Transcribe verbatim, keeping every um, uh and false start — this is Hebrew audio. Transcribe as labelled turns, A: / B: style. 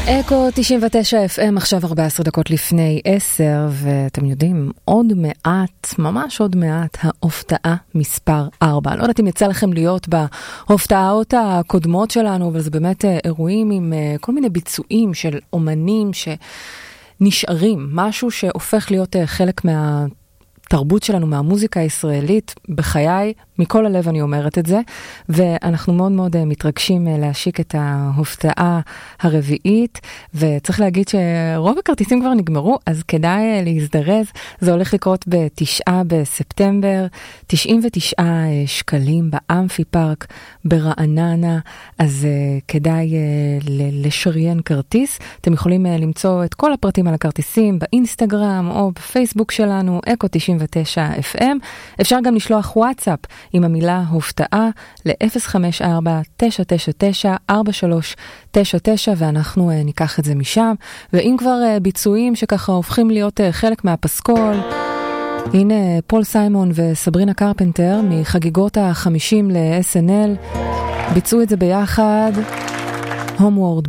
A: אקו תשעים ותשע אף אם, עכשיו ארבע עשרה דקות לפני עשר, ואתם יודעים, עוד מעט, ממש עוד מעט, ההופתעה מספר ארבע. לא יודעת אם יצא לכם להיות בהופתעות הקודמות שלנו, אבל זה באמת אירועים עם כל מיני ביצועים של אומנים שנשארים, משהו שהופך להיות חלק מה... תרבות שלנו, מהמוזיקה הישראלית, בחיי, מכל הלב אני אומרת את זה, ואנחנו מאוד מאוד מתרגשים להשיק את ההופתעה הרביעית, וצריך להגיד שרוב הכרטיסים כבר נגמרו, אז כדאי להזדרז. זה הולך לקרות בתשעה בספטמבר, תשעים ותשעה שקלים באמפי פארק ברעננה, אז כדאי לשריין כרטיס. אתם יכולים למצוא את כל הפרטים על הכרטיסים באינסטגרם או בפייסבוק שלנו, אקו תשעים ותשע אף אם. אפשר גם לשלוח וואטסאפ עם המילה הופתעה ל-אפס חמש ארבע תשע תשע תשע ארבע שלוש תשע תשע, ואנחנו uh, ניקח את זה משם. ואם כבר uh, ביצועים שככה הופכים להיות uh, חלק מהפסקול, הנה פול סיימון וסברינה קרפנטר מחגיגות ה-חמישים ל-אס אן אל ביצעו את זה ביחד, Homeward